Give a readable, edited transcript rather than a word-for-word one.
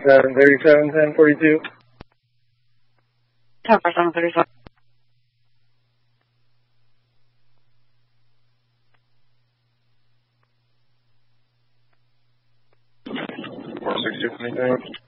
737, 1042. 10 for 737. Four 6 2 anything.